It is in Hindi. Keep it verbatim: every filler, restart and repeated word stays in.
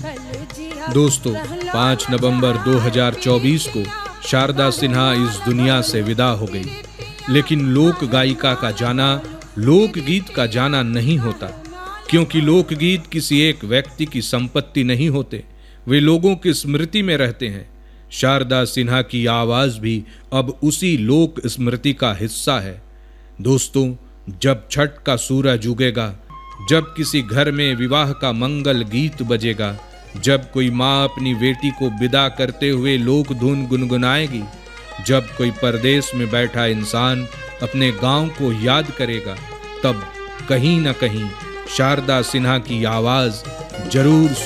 दोस्तों, पाँच नवंबर दो हज़ार चौबीस को शारदा सिन्हा इस दुनिया से विदा हो गई। लेकिन लोक गायिका का जाना लोकगीत का जाना नहीं होता, क्योंकि लोकगीत किसी एक व्यक्ति की संपत्ति नहीं होते, वे लोगों की स्मृति में रहते हैं। शारदा सिन्हा की आवाज भी अब उसी लोक स्मृति का हिस्सा है। दोस्तों, जब छठ का सूरज उगेगा, जब किसी घर में विवाह का मंगल गीत बजेगा, जब कोई माँ अपनी बेटी को विदा करते हुए लोक धुन गुनगुनाएगी, जब कोई परदेश में बैठा इंसान अपने गांव को याद करेगा, तब कहीं न कहीं शारदा सिन्हा की आवाज जरूर